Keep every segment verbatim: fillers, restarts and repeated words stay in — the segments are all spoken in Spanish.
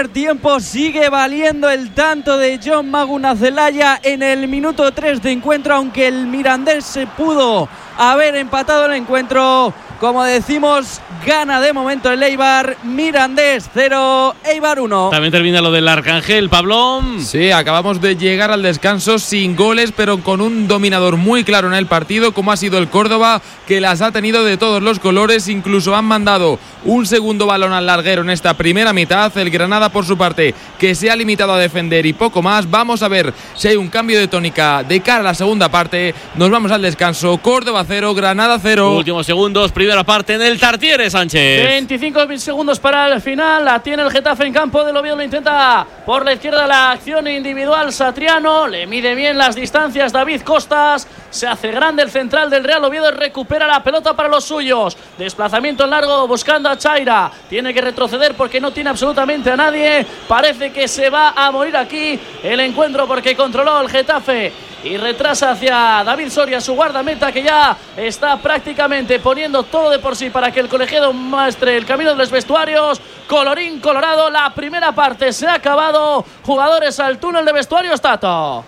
primer tiempo. Sigue valiendo el tanto de Jon Maguna Zelaya en el minuto tres de encuentro, aunque el Mirandés se pudo haber empatado el encuentro. Como decimos, gana de momento el Eibar. Mirandés cero, Eibar uno. También termina lo del Arcángel, Pablón. Sí, acabamos de llegar al descanso sin goles, pero con un dominador muy claro en el partido, como ha sido el Córdoba, que las ha tenido de todos los colores. Incluso han mandado un segundo balón al larguero en esta primera mitad. El Granada, por su parte, que se ha limitado a defender y poco más. Vamos a ver si hay un cambio de tónica de cara a la segunda parte. Nos vamos al descanso. Córdoba cero, Granada cero. Últimos segundos, primera parte en el Tartiere, Sánchez. veinticinco segundos para el final. La tiene el Getafe en campo del Oviedo. Lo intenta por la izquierda la acción individual. Satriano le mide bien las distancias. David Costas. Se hace grande el central del Real Oviedo y recupera la pelota para los suyos. Desplazamiento en largo buscando a Chaira. Tiene que retroceder porque no tiene absolutamente a nadie. Parece que se va a morir aquí el encuentro porque controló el Getafe y retrasa hacia David Soria, su guardameta, que ya está prácticamente poniendo todo de por sí para que el colegiado muestre el camino de los vestuarios. Colorín colorado, la primera parte se ha acabado. Jugadores al túnel de vestuarios, Tato.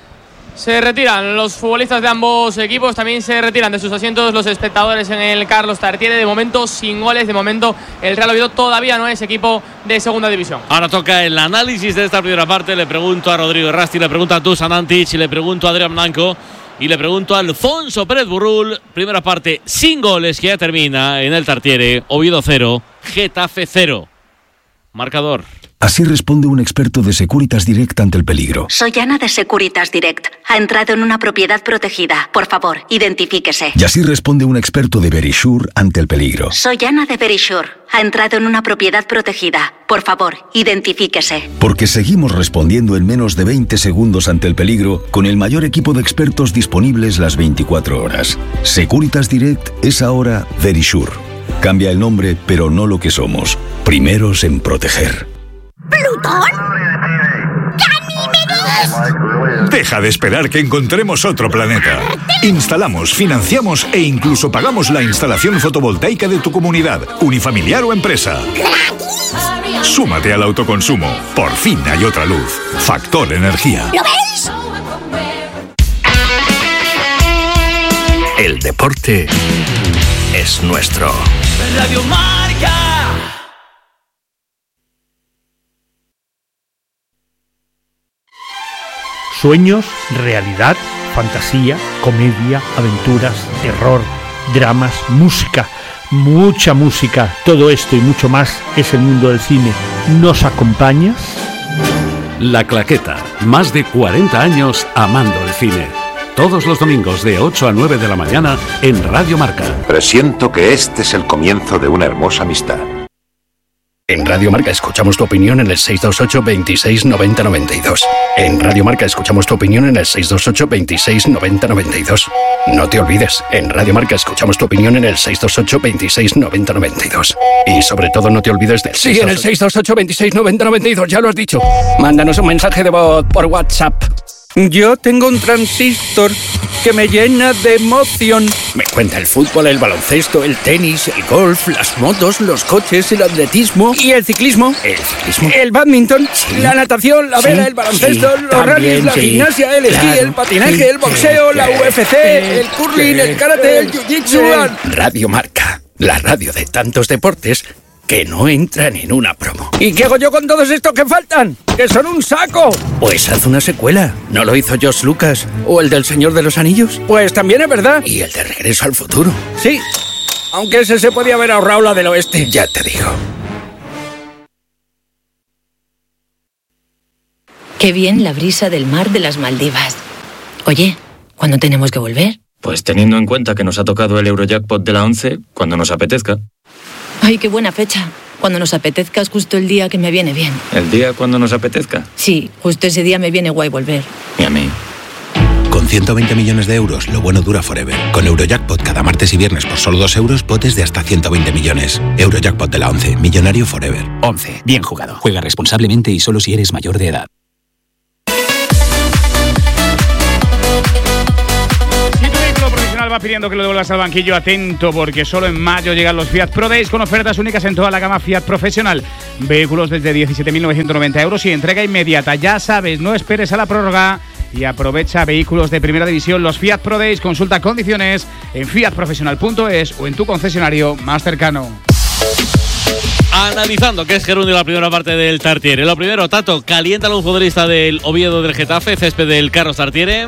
Se retiran los futbolistas de ambos equipos, también se retiran de sus asientos los espectadores en el Carlos Tartiere. De momento sin goles, de momento el Real Oviedo todavía no es equipo de segunda división. Ahora toca el análisis de esta primera parte. Le pregunto a Rodrigo Errasti, le pregunto a Dusan Antic, le pregunto a Adrián Blanco y le pregunto a Alfonso Pérez Burrul. Primera parte sin goles que ya termina en el Tartiere. Oviedo cero, Getafe cero. Marcador. Así responde un experto de Securitas Direct ante el peligro. Soy Ana de Securitas Direct. Ha entrado en una propiedad protegida. Por favor, identifíquese. Y así responde un experto de Verisure ante el peligro. Soy Ana de Verisure. Ha entrado en una propiedad protegida. Por favor, identifíquese. Porque seguimos respondiendo en menos de veinte segundos ante el peligro con el mayor equipo de expertos disponibles las veinticuatro horas. Securitas Direct es ahora Verisure. Cambia el nombre, pero no lo que somos. Primeros en proteger. ¿Plutón? ¡Ganímedes! Deja de esperar que encontremos otro planeta. Instalamos, financiamos e incluso pagamos la instalación fotovoltaica de tu comunidad, unifamiliar o empresa. ¡Gratis! Súmate al autoconsumo. Por fin hay otra luz. Factor Energía. ¿Lo veis? El deporte es nuestro. Radio Marca. Sueños, realidad, fantasía, comedia, aventuras, terror, dramas, música, mucha música. Todo esto y mucho más es el mundo del cine. ¿Nos acompañas? La Claqueta, más de cuarenta años amando el cine. Todos los domingos de ocho a nueve de la mañana en Radio Marca. Presiento que este es el comienzo de una hermosa amistad. En Radio Marca escuchamos tu opinión en el seis dos ocho, veintiséis, noventa, noventa y dos. En Radio Marca escuchamos tu opinión en el seis dos ocho, veintiséis, noventa, noventa y dos. No te olvides, en Radio Marca escuchamos tu opinión en el seis dos ocho, veintiséis, noventa, noventa y dos. Y sobre todo no te olvides del Sí, en el seis dos ocho, veintiséis, noventa, noventa y dos, ya lo has dicho. Mándanos un mensaje de voz por WhatsApp. Yo tengo un transistor que me llena de emoción. Me cuenta el fútbol, el baloncesto, el tenis, el golf, las motos, los coches, el atletismo. ¿Y el ciclismo? El ciclismo. El badminton, sí. La natación, la vela, sí, el baloncesto, sí, los rallies, la sí, gimnasia, el esquí, claro, el patinaje, sí, el boxeo, sí, la U F C, el curling, el karate, el jiu-jitsu. Radio Marca, la radio de tantos deportes que no entran en una promo. ¿Y qué hago yo con todos estos que faltan? ¡Que son un saco! Pues haz una secuela. ¿No lo hizo George Lucas? ¿O el del Señor de los Anillos? Pues también es verdad. ¿Y el de Regreso al Futuro? Sí, aunque ese se podía haber ahorrado la del oeste. Ya te digo. Qué bien la brisa del mar de las Maldivas. Oye, ¿cuándo tenemos que volver? Pues teniendo en cuenta que nos ha tocado el Eurojackpot de la once, cuando nos apetezca. Ay, qué buena fecha. Cuando nos apetezca es justo el día que me viene bien. ¿El día cuando nos apetezca? Sí, justo ese día me viene guay volver. Y a mí. Con ciento veinte millones de euros, lo bueno dura forever. Con Eurojackpot cada martes y viernes por solo dos euros, potes de hasta ciento veinte millones. Eurojackpot de la once, millonario forever. once, bien jugado. Juega responsablemente y solo si eres mayor de edad. va pidiendo que lo devuelvas al banquillo. Atento, porque solo en mayo llegan los Fiat Pro Days con ofertas únicas en toda la gama Fiat Professional. Vehículos desde diecisiete mil novecientos noventa euros y entrega inmediata. Ya sabes, no esperes a la prórroga y aprovecha vehículos de primera división. Los Fiat Pro Days, consulta condiciones en fiat profesional punto es o en tu concesionario más cercano. Analizando qué es gerundio la primera parte del Tartiere. Lo primero, Tato, calienta a un futbolista del Oviedo del Getafe, césped del Carlos Tartiere.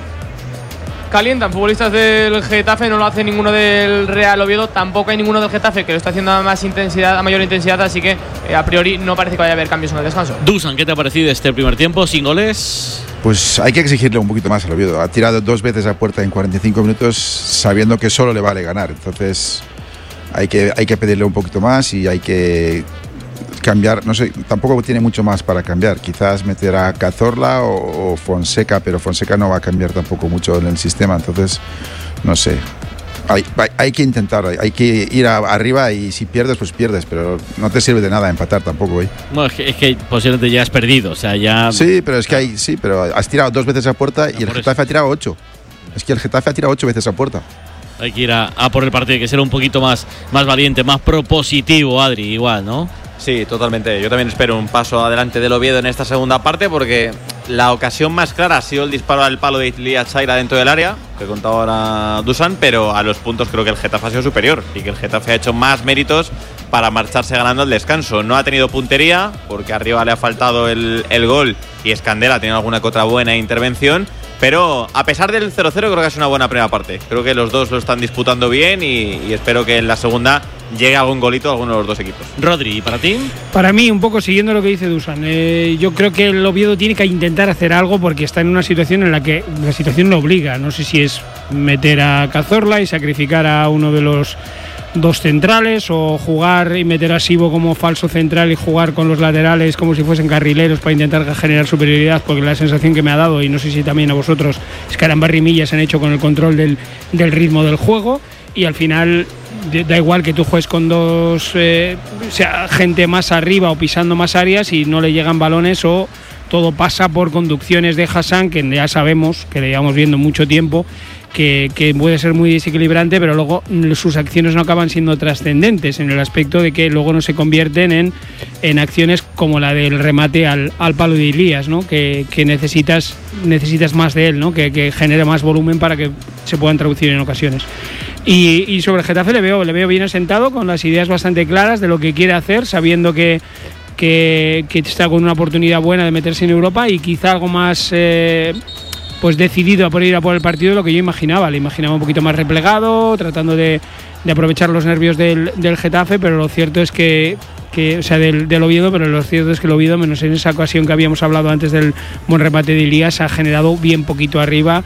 Calientan futbolistas del Getafe, no lo hace ninguno del Real Oviedo, tampoco hay ninguno del Getafe que lo está haciendo a más intensidad, a mayor intensidad, así que eh, a priori no parece que vaya a haber cambios en el descanso. Dusan, ¿qué te ha parecido este primer tiempo sin goles? Pues hay que exigirle un poquito más al Oviedo. Ha tirado dos veces a puerta en cuarenta y cinco minutos sabiendo que solo le vale ganar. Entonces hay que, hay que pedirle un poquito más y hay que cambiar. No sé, tampoco tiene mucho más para cambiar. Quizás meter a Cazorla o, o Fonseca, pero Fonseca no va a cambiar tampoco mucho en el sistema. Entonces, no sé. Hay, hay, hay que intentar, hay, hay que ir a, arriba y si pierdes, pues pierdes, pero no te sirve de nada empatar tampoco hoy. Bueno, es que, es que posiblemente ya has perdido, o sea, ya... Sí, pero es que hay, sí, pero has tirado dos veces a puerta y el Getafe eso. ha tirado ocho. Es que el Getafe ha tirado ocho veces a puerta. Hay que ir a, a por el partido, hay que ser un poquito más, más valiente, más propositivo, Adri, igual, ¿no? Sí, totalmente. Yo también espero un paso adelante del Oviedo en esta segunda parte porque la ocasión más clara ha sido el disparo al palo de Ilia Chaira dentro del área, que contaba ahora Dusan, pero a los puntos creo que el Getafe ha sido superior y que el Getafe ha hecho más méritos para marcharse ganando el descanso. No ha tenido puntería porque arriba le ha faltado el, el gol y Escandera ha tenido alguna que otra buena intervención. Pero a pesar del cero cero creo que es una buena primera parte. Creo que los dos lo están disputando bien y, y espero que en la segunda llegue algún golito a alguno de los dos equipos. Rodri, ¿para ti? Para mí, un poco siguiendo lo que dice Dusan, eh, yo creo que el Oviedo tiene que intentar hacer algo porque está en una situación en la que la situación lo obliga. No sé si es meter a Cazorla y sacrificar a uno de los dos centrales o jugar y meter a Sibo como falso central y jugar con los laterales como si fuesen carrileros para intentar generar superioridad, porque la sensación que me ha dado, y no sé si también a vosotros, es que Arambarri y Millas han hecho con el control del, del ritmo del juego y al final da igual que tú juegues con dos eh, o sea, gente más arriba o pisando más áreas y no le llegan balones, o todo pasa por conducciones de Hassan, que ya sabemos, que le llevamos viendo mucho tiempo, Que, que puede ser muy desequilibrante, pero luego sus acciones no acaban siendo trascendentes en el aspecto de que luego no se convierten en, en acciones como la del remate al, al palo de Ilías, ¿no? que, que necesitas, necesitas más de él, ¿no? que, que genere más volumen para que se puedan traducir en ocasiones. Y, y sobre el Getafe le veo, le veo bien asentado, con las ideas bastante claras de lo que quiere hacer, sabiendo que que, que está con una oportunidad buena de meterse en Europa y quizá algo más eh, pues decidido a por ir a por el partido de lo que yo imaginaba. Le imaginaba un poquito más replegado, tratando de, de aprovechar los nervios del, del Getafe, pero lo cierto es que, que o sea, del, del Oviedo, pero lo cierto es que el Oviedo, menos en esa ocasión que habíamos hablado antes del buen remate de Ilías, ha generado bien poquito arriba.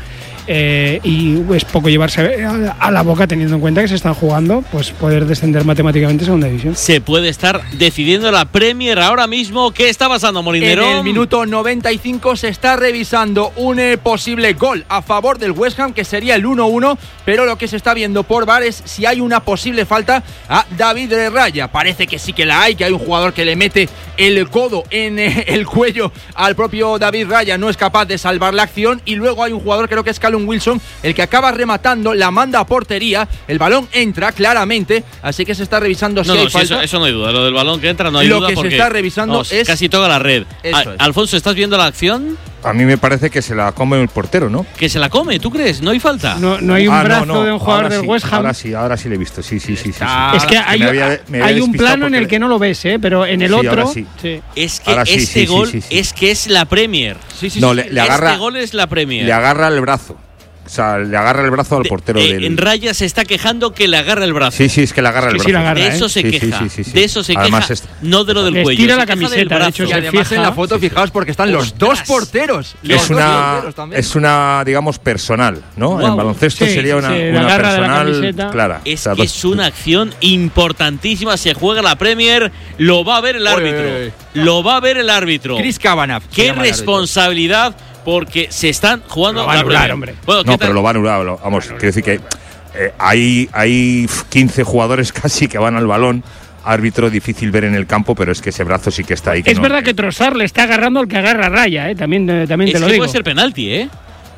Eh, y es poco llevarse a, a la boca, teniendo en cuenta que se están jugando pues poder descender matemáticamente a segunda división. Se puede estar decidiendo la Premier ahora mismo. ¿Qué está pasando, Molinero? En el minuto noventa y cinco se está revisando un eh, posible gol a favor del West Ham, que sería el uno uno, pero lo que se está viendo por V A R es si hay una posible falta a David Raya. Parece que sí que la hay, que hay un jugador que le mete el codo en eh, el cuello al propio David Raya, no es capaz de salvar la acción, y luego hay un jugador, creo que es Callum Wilson, el que acaba rematando, la manda a portería, el balón entra claramente, así que se está revisando si no, hay no, falta. Eso, eso no hay duda, lo del balón que entra no hay lo duda. Lo que porque, se está revisando vamos, es casi toda la red. A, es. Alfonso, ¿estás viendo la acción? A mí me parece que se la come el portero, ¿no? ¿Que se la come? ¿Tú crees? ¿No hay falta? No, no hay un ah, brazo no, no. de un jugador ahora del sí, West Ham. Ahora sí, ahora sí lo he visto, sí, sí, sí. sí, sí. Es que hay, me había, me había hay un plano en porque... el que no lo ves, ¿eh? Pero en el sí, otro… Ahora sí. Sí. Es que ahora este sí, sí, gol sí, sí, sí. es que es la Premier. Sí, sí, no, sí. Le, le agarra, este gol es la Premier. Le agarra el brazo. O sea, le agarra el brazo al de, portero eh, del… En Raya se está quejando que le agarra el brazo. Sí, sí, es que le agarra el sí, brazo. Sí, la agarra, de eso ¿eh? se sí, queja. Sí, sí, sí, sí. De eso se Además queja, es… no de lo del Les cuello. tira se la camiseta, de hecho, y además en la foto, sí, fijaos, porque están los Ostras. dos porteros. Los es dos una, porteros también. es una, digamos, personal, ¿no? Wow. En baloncesto Sí, sería una, sí, una la garra personal de la camiseta. clara. Es o sea, que dos, es una acción importantísima. Se juega la Premier, lo va a ver el árbitro. Oye, oye, oye. Lo va a ver el árbitro. Chris Kavanagh. se Qué llama el árbitro. responsabilidad, porque se están jugando Lo va a la anular, Premier. hombre. Bueno, ¿qué no, tal? pero lo va a anular. lo- Vamos, quiero decir que eh, hay, hay quince jugadores casi que van al balón. Árbitro difícil ver en el campo, pero es que ese brazo sí que está ahí. Que Es no- verdad que Trossard le está agarrando al que agarra a Raya, ¿eh? También, eh, también Es te lo que digo. puede ser penalti, ¿eh?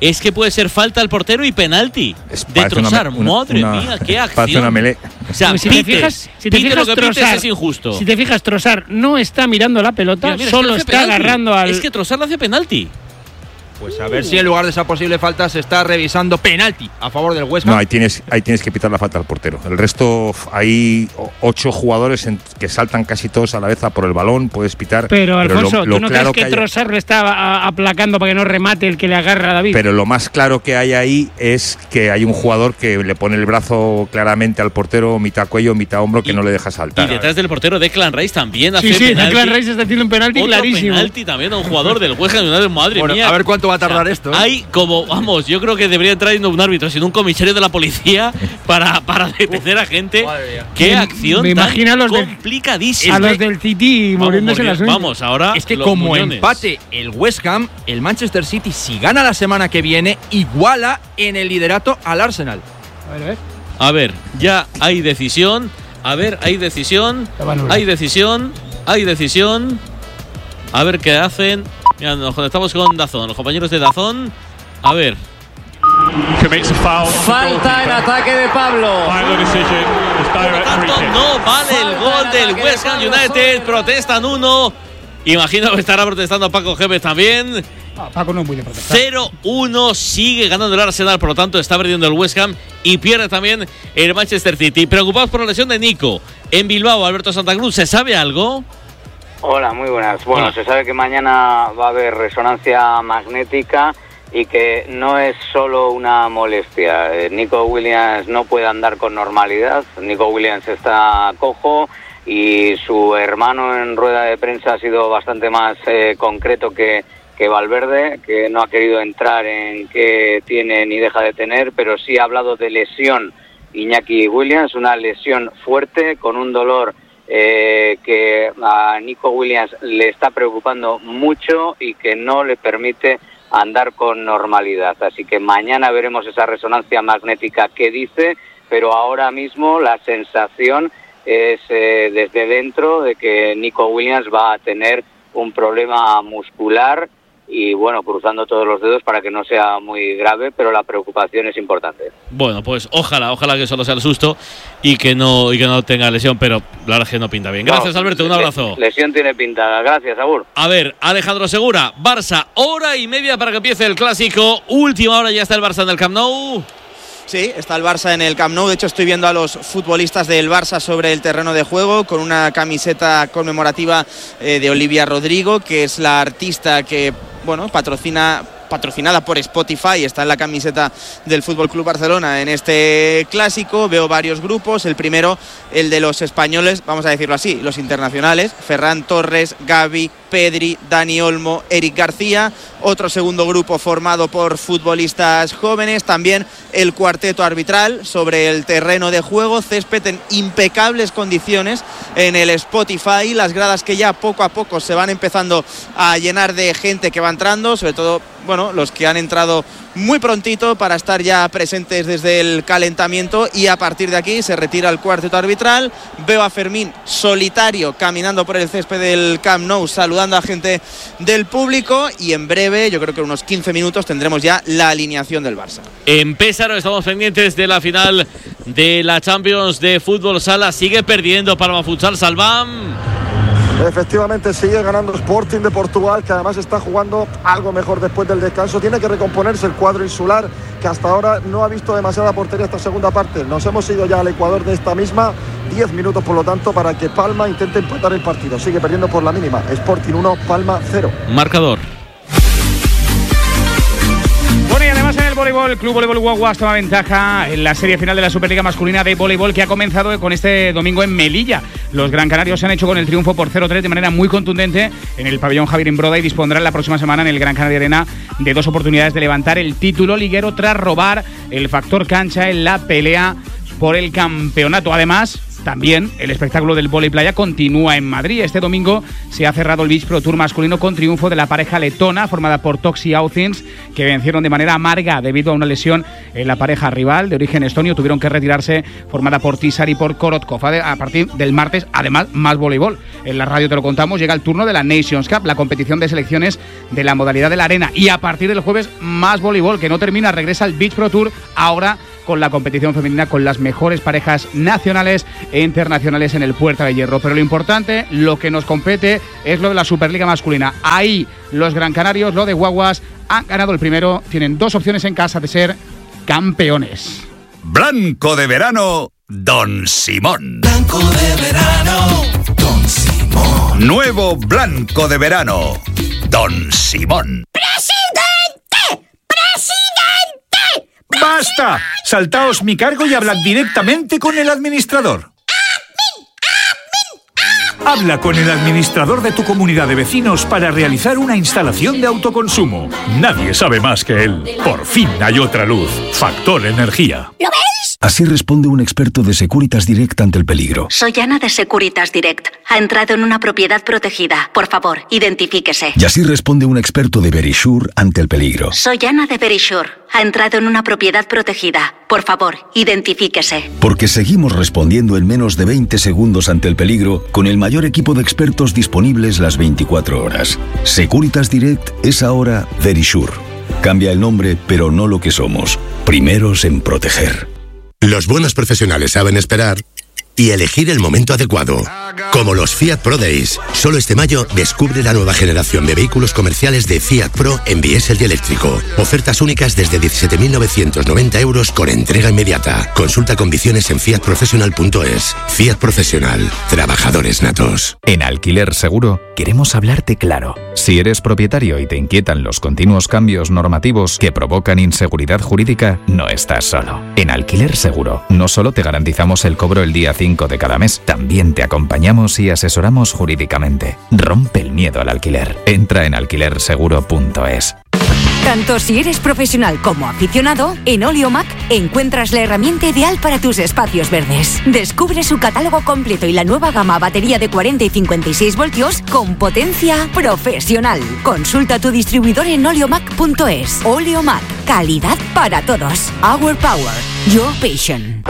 es que puede ser falta al portero y penalti. Es, de Trossard. Una, una, Madre una, mía, qué acción. Parece una melee. O sea, si Pites, te fijas, si te Pites fijas lo que Pites Trossard, es injusto. Si te fijas, Trossard no está mirando la pelota, mira, mira, solo es que está penalti. agarrando al… Es que Trossard le hace penalti. Pues a ver si en lugar de esa posible falta se está revisando penalti a favor del Huesca. No, ahí tienes, ahí tienes que pitar la falta al portero. El resto, hay ocho jugadores en, que saltan casi todos a la vez a por el balón, puedes pitar. Pero, Alfonso, lo, lo ¿tú no claro crees que, que Trossard le está aplacando para que no remate el que le agarra a David? Pero lo más claro que hay ahí es que hay un jugador que le pone el brazo claramente al portero, mitad cuello, mitad hombro, que y, no le deja saltar. Y detrás del portero Declan Rice también hace sí, sí, penalti. Declan Rice está haciendo un penalti Otro clarísimo. penalti también a un jugador del Huesca. Madre bueno, mía. A ver cuánto va a tardar o sea, esto. ¿eh? Hay como, vamos, yo creo que debería entrar no un árbitro, sino un comisario de la policía para, para detener a gente. Qué acción me tan a los complicadísima. A los del City muriéndose las uñas. Vamos, ahora es que como muñones. Empate el West Ham, el Manchester City, si gana la semana que viene, iguala en el liderato al Arsenal. A ver, a ver. A ver, ya hay decisión. A ver, hay decisión. Hay decisión. Hay decisión. A ver qué hacen. Mira, nos conectamos con Dazón, los compañeros de Dazón. A ver. Falta en ataque de Pablo. Por lo tanto, no vale el gol del West Ham United. Protestan uno. Imagino que estará protestando Paco Gémez también. Ah, Paco no puede protestar. cero uno sigue ganando el Arsenal, por lo tanto está perdiendo el West Ham y pierde también el Manchester City. Preocupados por la lesión de Nico en Bilbao, Alberto Santa Cruz, ¿se sabe algo? Hola, muy buenas. Bueno, Hola. Se sabe que mañana va a haber resonancia magnética y que no es solo una molestia. Eh, Nico Williams no puede andar con normalidad. Nico Williams está cojo y su hermano en rueda de prensa ha sido bastante más eh, concreto que, que Valverde, que no ha querido entrar en qué tiene ni deja de tener, pero sí ha hablado de lesión Iñaki Williams, una lesión fuerte con un dolor Eh, que a Nico Williams le está preocupando mucho y que no le permite andar con normalidad. Así que mañana veremos esa resonancia magnética que dice, pero ahora mismo la sensación es eh, desde dentro de que Nico Williams va a tener un problema muscular y bueno, cruzando todos los dedos para que no sea muy grave, pero la preocupación es importante. Bueno, pues ojalá, ojalá que solo sea el susto y que no y que no tenga lesión, pero la verdad es que no pinta bien. Gracias, no, Alberto, un abrazo. Lesión tiene pinta. Gracias, Agur. A ver, Alejandro Segura, Barça, hora y media para que empiece el clásico. Última hora, ya está el Barça en el Camp Nou. Sí, está el Barça en el Camp Nou. De hecho, estoy viendo a los futbolistas del Barça sobre el terreno de juego con una camiseta conmemorativa eh, de Olivia Rodrigo, que es la artista que, bueno, patrocina patrocinada por Spotify, está en la camiseta del F C Barcelona en este clásico. Veo varios grupos, el primero, el de los españoles, vamos a decirlo así, los internacionales, Ferran Torres, Gavi, Pedri, Dani Olmo, Eric García. Otro segundo grupo formado por futbolistas jóvenes, también el cuarteto arbitral sobre el terreno de juego, césped en impecables condiciones en el Spotify, las gradas que ya poco a poco se van empezando a llenar de gente que va entrando, sobre todo, bueno, los que han entrado muy prontito para estar ya presentes desde el calentamiento, y a partir de aquí se retira el cuarteto arbitral. Veo a Fermín solitario caminando por el césped del Camp Nou saludando a gente del público, y en breve, yo creo que en unos quince minutos tendremos ya la alineación del Barça. En Pésaro estamos pendientes de la final de la Champions de Fútbol Sala. Sigue perdiendo Palma Futsal, Salvam. Efectivamente sigue ganando Sporting de Portugal, que además está jugando algo mejor después del descanso. Tiene que recomponerse el cuadro insular, que hasta ahora no ha visto demasiada portería esta segunda parte. Nos hemos ido ya al Ecuador de esta misma, diez minutos por lo tanto para que Palma intente empatar el partido. Sigue perdiendo por la mínima, Sporting uno, Palma cero. Marcador. Bueno, y además en el voleibol, Club Voleibol Guaguas toma ventaja en la serie final de la Superliga Masculina de Voleibol, que ha comenzado con este domingo en Melilla. Los gran canarios se han hecho con el triunfo por cero tres de manera muy contundente en el pabellón Javier Imbroda, y dispondrán la próxima semana en el Gran Canaria Arena de dos oportunidades de levantar el título liguero tras robar el factor cancha en la pelea por el campeonato. Además, También el espectáculo del vóley playa continúa en Madrid. Este domingo se ha cerrado el Beach Pro Tour masculino con triunfo de la pareja letona formada por Toxi Authins, que vencieron de manera amarga debido a una lesión en la pareja rival de origen estonio. Tuvieron que retirarse, formada por Tisar y por Korotkov. A partir del martes, además, más voleibol. En la radio te lo contamos, llega el turno de la Nations Cup, la competición de selecciones de la modalidad de la arena. Y a partir del jueves, más voleibol, que no termina, regresa el Beach Pro Tour, ahora con la competición femenina, con las mejores parejas nacionales e internacionales en el Puerta de Hierro. Pero lo importante, lo que nos compete, es lo de la Superliga masculina. Ahí los Gran Canarios, lo de Guaguas, han ganado el primero. Tienen dos opciones en casa de ser campeones. Blanco de verano, Don Simón. Blanco de verano, Don Simón. Nuevo Blanco de verano, Don Simón. ¡Presidente! ¡Presidente! ¡Basta! Saltaos mi cargo y hablad directamente con el administrador. Habla con el administrador de tu comunidad de vecinos para realizar una instalación de autoconsumo. Nadie sabe más que él. Por fin hay otra luz. Factor Energía. ¿Lo ves? Así responde un experto de Securitas Direct ante el peligro. Soy Ana de Securitas Direct. Ha entrado en una propiedad protegida. Por favor, identifíquese. Y así responde un experto de Verisure ante el peligro. Soy Ana de Verisure. Ha entrado en una propiedad protegida. Por favor, identifíquese. Porque seguimos respondiendo en menos de veinte segundos ante el peligro con el mayor equipo de expertos disponibles las veinticuatro horas. Securitas Direct es ahora Verisure. Cambia el nombre, pero no lo que somos. Primeros en proteger. Los buenos profesionales saben esperar y elegir el momento adecuado. Como los Fiat Pro Days. Solo este mayo descubre la nueva generación de vehículos comerciales de Fiat Pro en diésel y eléctrico. Ofertas únicas desde diecisiete mil novecientos noventa euros con entrega inmediata. Consulta condiciones en fiat professional punto es. Fiat Profesional. Trabajadores natos. En Alquiler Seguro queremos hablarte claro. Si eres propietario y te inquietan los continuos cambios normativos que provocan inseguridad jurídica, no estás solo. En Alquiler Seguro no solo te garantizamos el cobro el día cinco de cada mes, también te acompañamos y asesoramos jurídicamente. Rompe el miedo al alquiler. Entra en alquiler seguro punto es. Tanto si eres profesional como aficionado, en Oleomac encuentras la herramienta ideal para tus espacios verdes. Descubre su catálogo completo y la nueva gama batería de cuarenta y cincuenta y seis voltios con potencia profesional. Consulta a tu distribuidor en oleomac punto es. Oleomac, calidad para todos. Our power, your passion.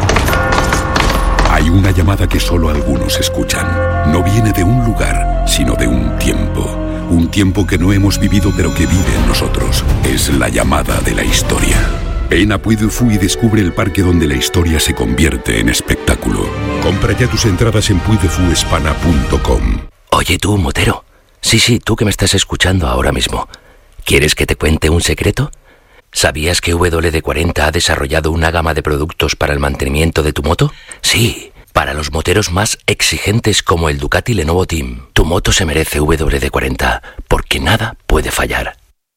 Hay una llamada que solo algunos escuchan. No viene de un lugar, sino de un tiempo. Un tiempo que no hemos vivido pero que vive en nosotros. Es la llamada de la historia. Ven a Puy du Fou y descubre el parque donde la historia se convierte en espectáculo. Compra ya tus entradas en puy de fu hispana punto com. Oye tú, motero. Sí, sí, tú que me estás escuchando ahora mismo. ¿Quieres que te cuente un secreto? ¿Sabías que W D cuarenta ha desarrollado una gama de productos para el mantenimiento de tu moto? Sí, para los moteros más exigentes como el Ducati Lenovo Team. Tu moto se merece W D cuarenta, porque nada puede fallar.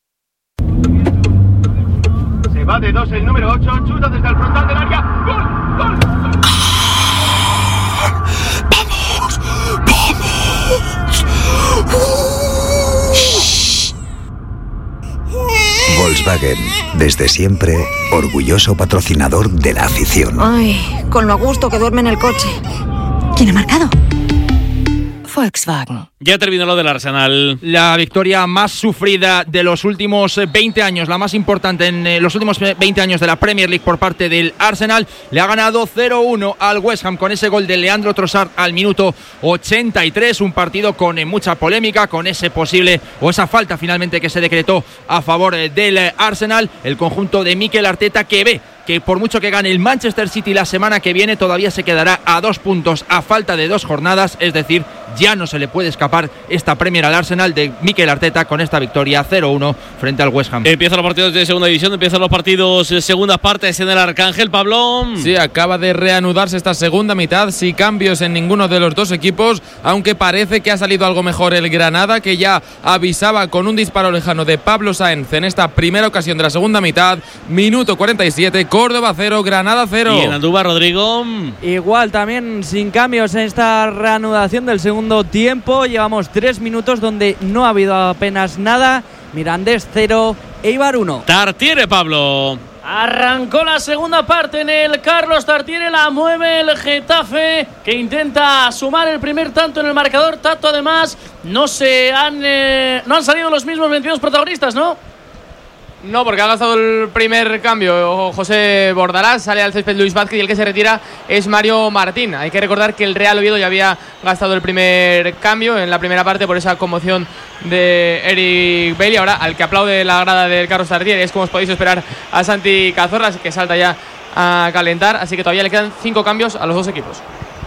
Se va de dos el número ocho, chuta desde el frontal del área. ¡Gol! ¡Gol! ¡Vamos! ¡Vamos! Volkswagen, desde siempre, orgulloso patrocinador de la afición. Ay, con lo a gusto que duerme en el coche. ¿Quién ha marcado? Volkswagen. Ya terminó lo del Arsenal. La victoria más sufrida de los últimos veinte años, la más importante en los últimos veinte años de la Premier League por parte del Arsenal. Le ha ganado cero uno al West Ham con ese gol de Leandro Trossard al minuto ochenta y tres. Un partido con mucha polémica, con ese posible o esa falta finalmente que se decretó a favor del Arsenal. El conjunto de Mikel Arteta, que ve que por mucho que gane el Manchester City la semana que viene, todavía se quedará a dos puntos a falta de dos jornadas, es decir, ya no se le puede escapar esta Premier al Arsenal de Mikel Arteta con esta victoria cero uno frente al West Ham. Empiezan los partidos de segunda división, empiezan los partidos de segundas partes en el Arcángel, Pablo. Sí, acaba de reanudarse esta segunda mitad, sin cambios en ninguno de los dos equipos, aunque parece que ha salido algo mejor el Granada, que ya avisaba con un disparo lejano de Pablo Sáenz en esta primera ocasión de la segunda mitad. Minuto cuarenta y siete, Córdoba cero, Granada cero. Y en Andújar, Rodrigo. Igual también sin cambios en esta reanudación del segundo tiempo. Llevamos tres minutos donde no ha habido apenas nada. Mirandés cero, Eibar uno. Tartiere, Pablo. Arrancó la segunda parte en el Carlos Tartiere, la mueve el Getafe, que intenta sumar el primer tanto en el marcador. Tato, además, no se han eh, no han salido los mismos veintidós protagonistas, ¿no? No, porque ha gastado el primer cambio José Bordalás, sale al césped Luis Vázquez y el que se retira es Mario Martín. Hay que recordar que el Real Oviedo ya había gastado el primer cambio en la primera parte por esa conmoción de Eric Bailey. Ahora, al que aplaude la grada del Carlos Tartiere es, como os podéis esperar, a Santi Cazorla, que salta ya a calentar. Así que todavía le quedan cinco cambios a los dos equipos.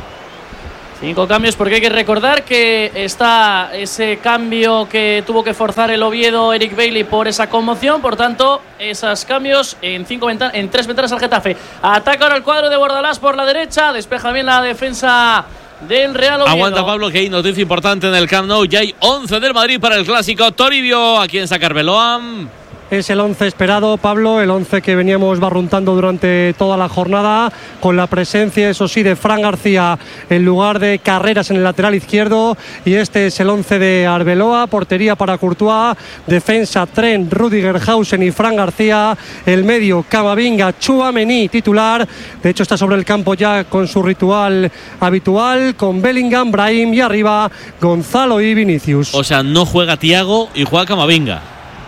Cinco cambios, porque hay que recordar que está ese cambio que tuvo que forzar el Oviedo, Eric Bailey, por esa conmoción. Por tanto, esos cambios en cinco ventanas, en tres ventanas al Getafe. Ataca ahora el cuadro de Bordalás por la derecha, despeja bien la defensa del Real Oviedo. Aguanta, Pablo, que hay noticia importante en el Camp Nou. Ya hay once del Madrid para el clásico. Toribio, aquí en Sacarbeloa. Es el once esperado, Pablo, el once que veníamos barruntando durante toda la jornada, con la presencia, eso sí, de Fran García en lugar de Carreras en el lateral izquierdo. Y este es el once de Arbeloa: portería para Courtois, defensa Trent, Rüdiger, Hausen y Fran García, el medio Camavinga, Tchouaméni titular, de hecho está sobre el campo ya con su ritual habitual, con Bellingham, Brahim y arriba Gonzalo y Vinicius. O sea, no juega Thiago y juega Camavinga.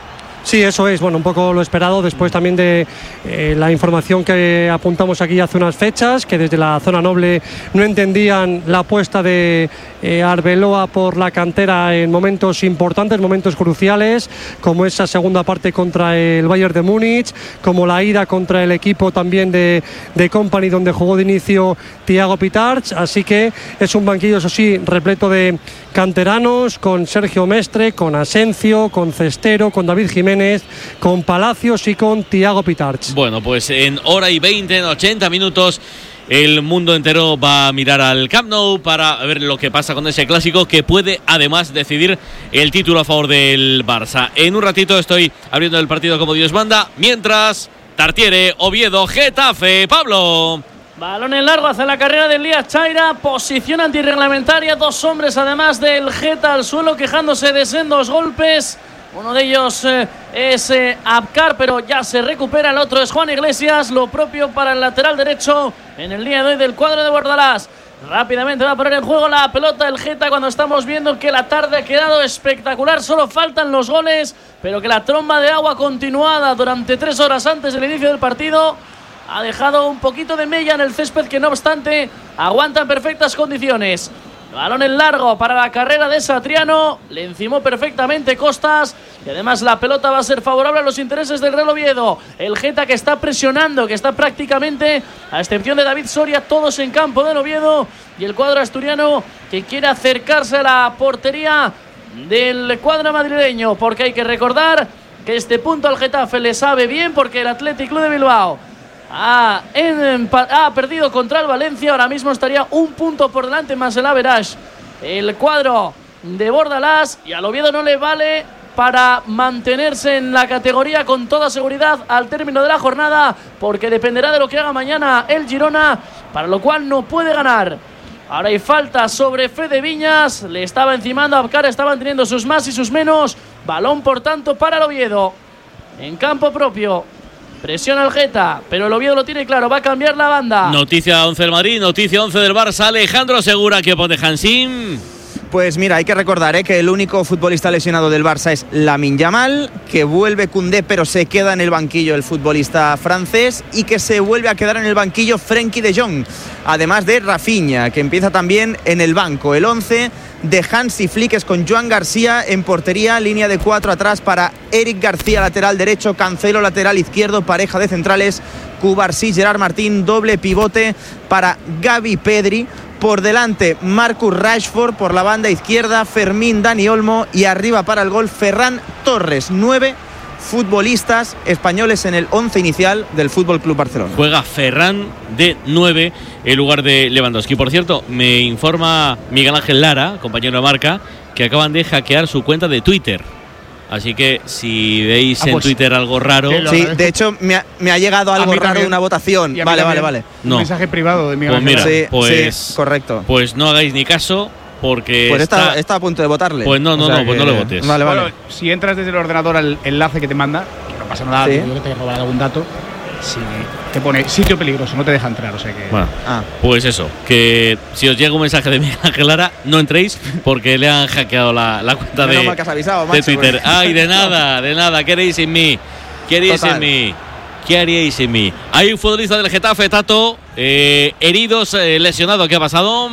Sí, eso es, bueno, un poco lo esperado después también de eh, la información que apuntamos aquí hace unas fechas, que desde la zona noble no entendían la apuesta de eh, Arbeloa por la cantera en momentos importantes, momentos cruciales, como esa segunda parte contra el Bayern de Múnich, como la ida contra el equipo también de, de Company, donde jugó de inicio Thiago Pitarch. Así que es un banquillo, eso sí, repleto de canteranos, con Sergio Mestre, con Asencio, con Cestero, con David Jiménez, con Palacios y con Thiago Pitarch. Bueno, pues en hora y veinte, en ochenta minutos, el mundo entero va a mirar al Camp Nou para ver lo que pasa con ese clásico, que puede además decidir el título a favor del Barça. En un ratito estoy abriendo el partido como Dios manda, mientras Tartiere, Oviedo, Getafe. Pablo. Balón en largo hacia la carrera de Elías Chaira, posición antirreglamentaria, dos hombres además del Geta al suelo quejándose de sendos golpes. Uno de ellos eh, es eh, Abkar, pero ya se recupera. El otro es Juan Iglesias. Lo propio para el lateral derecho en el día de hoy del cuadro de Bordalás. Rápidamente va a poner en juego la pelota el Geta cuando estamos viendo que la tarde ha quedado espectacular. Solo faltan los goles, pero que la tromba de agua continuada durante tres horas antes del inicio del partido ha dejado un poquito de mella en el césped, que no obstante aguanta en perfectas condiciones. Balón en largo para la carrera de Satriano, le encimó perfectamente Costas y además la pelota va a ser favorable a los intereses del Real Oviedo. El Geta, que está presionando, que está prácticamente, a excepción de David Soria, todos en campo del Oviedo, y el cuadro asturiano que quiere acercarse a la portería del cuadro madrileño, porque hay que recordar que este punto al Getafe le sabe bien, porque el Athletic Club de Bilbao Ha, en, ha perdido contra el Valencia. Ahora mismo estaría un punto por delante más el average el cuadro de Bordalás, y al Oviedo no le vale para mantenerse en la categoría con toda seguridad al término de la jornada, porque dependerá de lo que haga mañana el Girona, para lo cual no puede ganar. Ahora hay falta sobre Fede Viñas, le estaba encimando a Abkar, estaban teniendo sus más y sus menos. Balón por tanto para el Oviedo en campo propio. Presiona el Geta, pero el Oviedo lo tiene claro, va a cambiar la banda. Noticia once del Madrid, noticia once del Barça. Alejandro Segura, que pone Hansim. Pues mira, hay que recordar ¿eh? que el único futbolista lesionado del Barça es Lamine Yamal, que vuelve Koundé pero se queda en el banquillo el futbolista francés, y que se vuelve a quedar en el banquillo Frenkie de Jong, además de Rafinha, que empieza también en el banco. El once de Hansi Flick es con Joan García en portería, línea de cuatro atrás para Eric García, lateral derecho, Cancelo, lateral izquierdo, pareja de centrales Cubarsí, Gerard Martín, doble pivote para Gavi, Pedri. Por delante Marcus Rashford, por la banda izquierda Fermín, Dani Olmo, y arriba para el gol Ferran Torres. Nueve futbolistas españoles en el once inicial del F C Barcelona. Juega Ferran de nueve en lugar de Lewandowski. Por cierto, me informa Miguel Ángel Lara, compañero de Marca, que acaban de hackear su cuenta de Twitter. Así que si veis ah, pues, en Twitter algo raro... Sí, de hecho me ha, me ha llegado algo raro de una votación. Vale, vale, vale. Un no. mensaje privado de Miguel Ángel Lara. Sí, pues, sí, correcto. Pues no hagáis ni caso, porque pues está, está, está a punto de votarle. Pues no, no, o sea no, pues no le votes. Vale, vale. Bueno, si entras desde el ordenador al enlace que te manda, que no pasa nada, sí. yo que te he robado algún dato, Sí, te pone sitio peligroso, no te deja entrar, o sea que… Bueno, ah. pues eso, que si os llega un mensaje de Miguel Ángel Lara, no entréis porque le han hackeado la, la cuenta de, mal que has avisado, de macho, Twitter. pues. Ay, de nada, de nada, ¿qué haréis sin mí? ¿Qué haríais sin mí? ¿Qué haríais sin mí? Hay un futbolista del Getafe, Tato, eh, heridos, eh, lesionado, ¿qué ha pasado?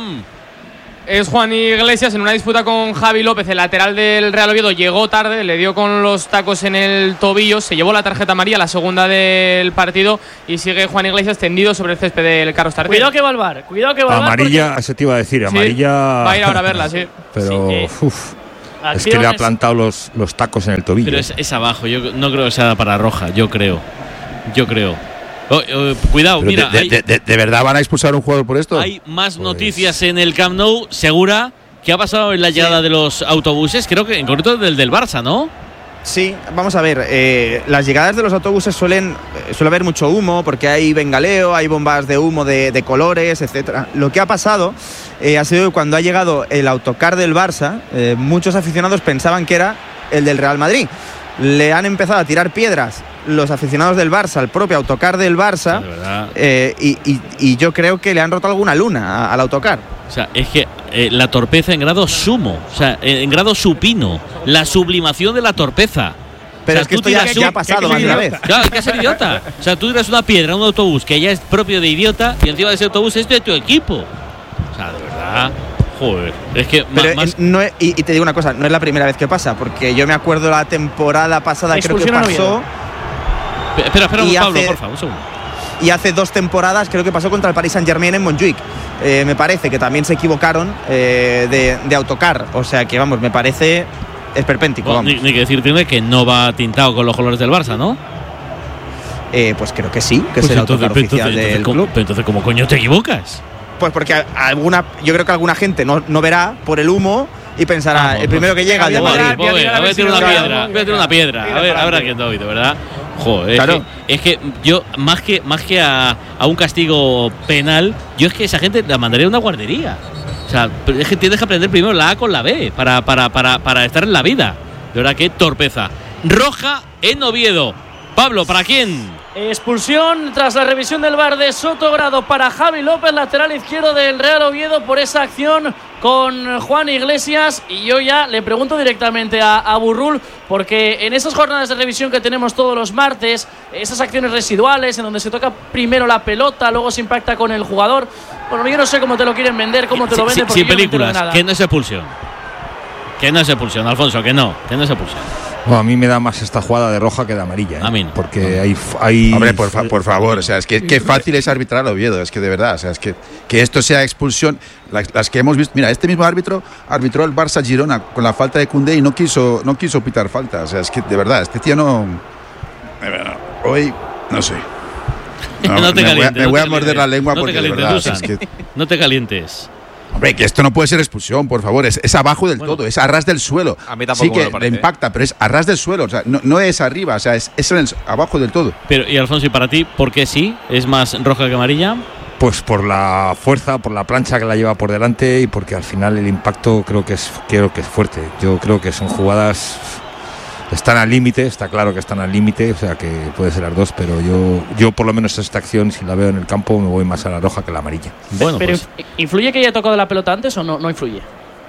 Es Juan Iglesias en una disputa con Javi López, el lateral del Real Oviedo. Llegó tarde, le dio con los tacos en el tobillo, se llevó la tarjeta amarilla, la segunda del partido, y sigue Juan Iglesias tendido sobre el césped del Carlos Tartiere. Cuidado que va al bar, cuidado que va al bar. Amarilla, porque… eso te iba a decir, amarilla… Sí, va a ir ahora a verla, sí. Pero, sí, eh. uff, es que le ha plantado los, los tacos en el tobillo. Pero es, es abajo, yo no creo que sea para roja, yo creo, yo creo. Oh, oh, cuidado, Pero mira. De, hay, de, de, ¿De verdad van a expulsar a un jugador por esto? Hay más pues… noticias en el Camp Nou, segura. ¿Qué ha pasado en la llegada sí. de los autobuses? Creo que en concreto del del Barça, ¿no? Sí, vamos a ver, eh, las llegadas de los autobuses suelen suele haber mucho humo porque hay bengaleo, hay bombas de humo de, de colores, etcétera. Lo que ha pasado eh, ha sido que cuando ha llegado el autocar del Barça, eh, muchos aficionados pensaban que era el del Real Madrid. Le han empezado a tirar piedras los aficionados del Barça al propio autocar del Barça, eh, y, y, y yo creo que le han roto alguna luna a, al autocar. O sea, es que eh, la torpeza en grado sumo, o sea, en grado supino, la sublimación de la torpeza. Pero o sea, es que esto ya, su... ya ha pasado más de una vez. Claro, hay que ser idiota. O sea, tú tiras una piedra a un autobús que ya es propio de idiota y encima de ese autobús es de tu equipo. O sea, de verdad… Joder, es que pero más… no es, y, y te digo una cosa, no es la primera vez que pasa, porque yo me acuerdo la temporada pasada, creo que pasó… Espera, espera, y Pablo, hace, por favor, un segundo. Y hace dos temporadas creo que pasó contra el Paris Saint-Germain en Montjuic. Eh, me parece que también se equivocaron eh, de, de autocar, o sea que vamos, me parece esperpéntico. Bueno, ni, ni que decir tiene que no va tintado con los colores del Barça, ¿no? Eh, pues creo que sí, que pues es el entonces, autocar oficial entonces, del entonces, club. Pero entonces, ¿cómo coño te equivocas? Pues porque alguna, yo creo que alguna gente no, no verá por el humo y pensará, ah, el primero que llega, el de Madrid. Voy a tirar una piedra, voy a tirar una piedra. A ver, habrá quien no, ¿verdad? Joder, claro. es, que, es que yo, más que, más que a, a un castigo penal, yo es que esa gente la mandaría a una guardería. O sea, es que tienes que aprender primero la A con la B para, para, para, para estar en la vida. De verdad, qué torpeza. Roja en Oviedo. Pablo, ¿para quién? Expulsión tras la revisión del V A R de Sotogrado para Javi López, lateral izquierdo del Real Oviedo, por esa acción con Juan Iglesias. Y yo ya le pregunto directamente a, a Burrul, porque en esas jornadas de revisión que tenemos todos los martes, esas acciones residuales en donde se toca primero la pelota, luego se impacta con el jugador, bueno, yo no sé cómo te lo quieren vender, cómo te sí, lo venden, sí, porque sin yo películas, no entiendo nada. Que no es expulsión. Que no es expulsión, Alfonso, que no, que no es expulsión. Bueno, a mí me da más esta jugada de roja que de amarilla, ¿eh? A mí no. Porque hay, hay… Hombre, por, fa por favor, o sea, es que qué fácil es arbitrar al Oviedo, es que de verdad, o sea, es que, que esto sea expulsión, las, las que hemos visto, mira, este mismo árbitro arbitró el Barça Girona con la falta de Koundé y no quiso, no quiso pitar falta, o sea, es que de verdad, este tío no… Hoy, no sé. No, no te me, calientes, voy a, me no voy te a morder la lengua no porque te de verdad, o sea, es que… No te calientes. Hombre, que esto no puede ser expulsión, por favor. Es, es abajo del bueno, todo, es a ras del suelo. A mí tampoco sí que me parece, le impacta, pero es a ras del suelo. O sea, no, no es arriba, o sea, es, es en el, abajo del todo. Pero, y Alfonso, ¿y para ti por qué sí? ¿Es más roja que amarilla? Pues por la fuerza, por la plancha que la lleva por delante y porque al final el impacto creo que es, creo que es fuerte. Yo creo que son jugadas… Están al límite, está claro que están al límite, o sea que puede ser las dos, pero yo, yo por lo menos esta acción, si la veo en el campo, me voy más a la roja que a la amarilla. Bueno, pero pues, ¿influye que haya tocado la pelota antes o no, no influye?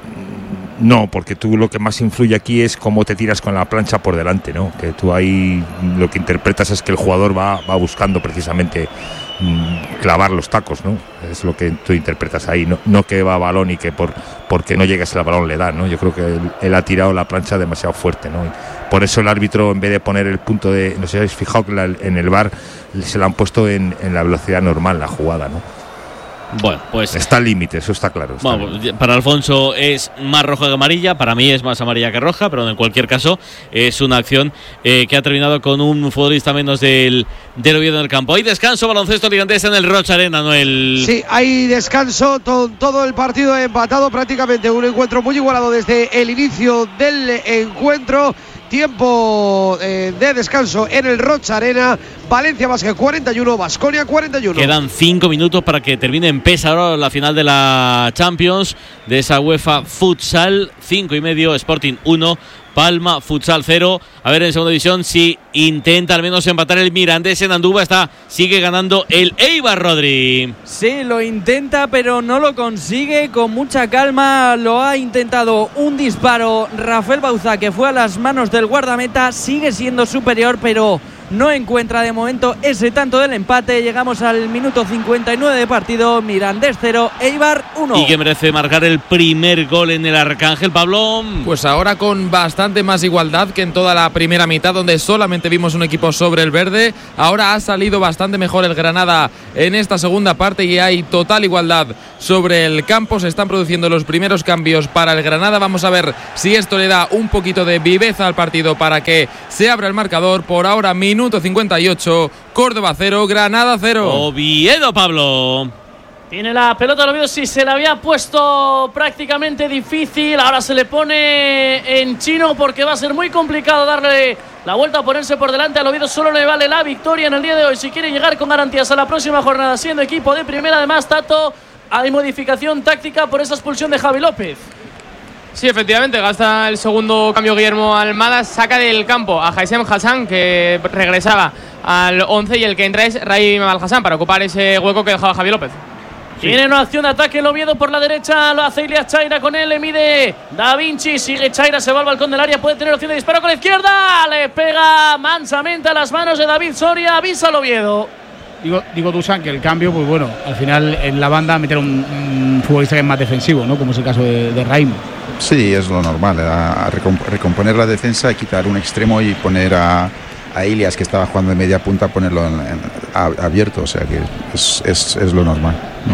No, porque tú lo que más influye aquí es cómo te tiras con la plancha por delante, ¿no? Que tú ahí lo que interpretas es que el jugador va, va buscando precisamente mmm, clavar los tacos, ¿no? Es lo que tú interpretas ahí, no, no que va a balón y que por porque no llegues al balón le da, ¿no? Yo creo que él, él ha tirado la plancha demasiado fuerte, ¿no? Y por eso el árbitro, en vez de poner el punto de… No sé si habéis fijado que la, en el V A R se la han puesto en, en la velocidad normal, la jugada, ¿no? Bueno, pues… Está al límite, eso está claro. Está bueno, para Alfonso es más roja que amarilla, para mí es más amarilla que roja, pero en cualquier caso es una acción eh, que ha terminado con un futbolista menos del, del Oviedo en el campo. Hay descanso, baloncesto ligandés en el Roch Arena, Noel. Sí, hay descanso, to todo el partido empatado prácticamente, un encuentro muy igualado desde el inicio del encuentro. Tiempo eh, de descanso en el Roch Arena. Valencia Basket cuarenta y uno, Baskonia cuarenta y uno. Quedan cinco minutos para que termine en Pesa ahora la final de la Champions de esa UEFA Futsal. Cinco y medio, Sporting uno, Palma Futsal cero. A ver en segunda división si intenta al menos empatar el Mirandés en Andúba. Está, sigue ganando el Eibar, Rodri. Sí, lo intenta, pero no lo consigue. Con mucha calma lo ha intentado. Un disparo Rafael Bauzá que fue a las manos del guardameta. Sigue siendo superior, pero no encuentra de momento ese tanto del empate. Llegamos al minuto cincuenta y nueve de partido. Mirandés cero, Eibar uno. ¿Y que merece marcar el primer gol en el Arcángel, Pablo? Pues ahora con bastante más igualdad que en toda la primera mitad, donde solamente vimos un equipo sobre el verde. Ahora ha salido bastante mejor el Granada en esta segunda parte y hay total igualdad sobre el campo. Se están produciendo los primeros cambios para el Granada. Vamos a ver si esto le da un poquito de viveza al partido para que se abra el marcador. Por ahora, minuto cincuenta y ocho, Córdoba cero, Granada cero. Oviedo, Pablo. Tiene la pelota el Oviedo, sí, se la había puesto prácticamente difícil. Ahora se le pone en chino porque va a ser muy complicado darle la vuelta a ponerse por delante. Al Oviedo solo le vale la victoria en el día de hoy si quiere llegar con garantías a la próxima jornada siendo equipo de primera. Además, Tato, hay modificación táctica por esa expulsión de Javi López. Sí, efectivamente, gasta el segundo cambio Guillermo Almada, saca del campo a Haisem Hassan, que regresaba al once, y el que entra es Raim Al-Hassan para ocupar ese hueco que dejaba Javi López. Sí. Tiene una acción de ataque el Oviedo por la derecha, lo hace Ilias Chaira con él, le mide Da Vinci, sigue Chaira, se va al balcón del área, puede tener opción de disparo con la izquierda, le pega mansamente a las manos de David Soria, avisa al Oviedo. Digo, digo Dusan que el cambio, pues bueno, al final en la banda meter un, un futbolista que es más defensivo, ¿no? Como es el caso de, de Raim. Sí, es lo normal, a, a recomponer la defensa, quitar un extremo y poner a, a Ilias, que estaba jugando de media punta, ponerlo en, en, a, abierto, o sea que es, es, es lo normal,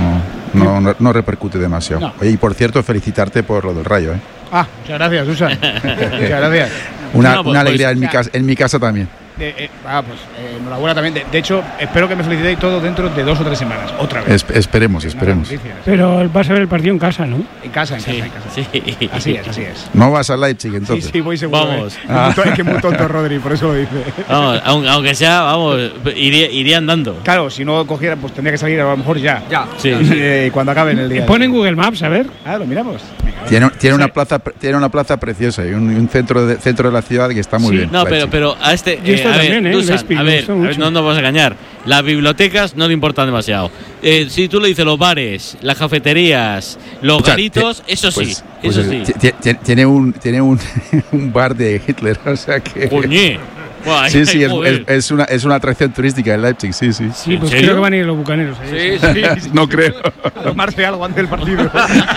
no, no, no, no repercute demasiado. No. Oye, y por cierto, felicitarte por lo del Rayo, ¿eh? Ah, muchas gracias, Dusan. Muchas gracias. Una, una alegría en mi, casa, en mi casa también. De, eh, ah, pues eh, enhorabuena también. De, de hecho, espero que me felicitéis todo dentro de dos o tres semanas. Otra vez. Es, esperemos, esperemos. Pero vas a ver el partido en casa, ¿no? En casa, en sí, casa, en casa. Sí. Así es, así es. No vas a Leipzig entonces. Sí, sí, voy seguro. Vamos. Eh. Ah. Es, que es muy tonto Rodri, por eso lo dice. Vamos, aunque sea, vamos, iría, iría andando. Claro, si no cogiera, pues tendría que salir a lo mejor ya. Ya. Sí. Eh, cuando acabe en el día. Pon en Google Maps, a ver. Ah, lo miramos. Tiene, tiene, una plaza, tiene una plaza preciosa y un, un centro, de, centro de la ciudad que está muy sí, bien. No, pero, pero a este. Y esto eh, a también, ver, ¿eh? Dusan, Lespi, a ver, a ver no nos vamos a engañar. Las bibliotecas no le importan demasiado. Eh, si tú le dices los bares, las cafeterías, los o sea, garitos, te, eso pues, sí. Pues eso sí. Tiene un, tiene un, un bar de Hitler, o sea que. Coñé. Buah, sí, sí, es, es, es, una, es una atracción turística en Leipzig, sí, sí. Sí, pues creo que van a ir los bucaneros. ¿eh? Sí, sí, sí. No creo. A tomarse algo antes del partido.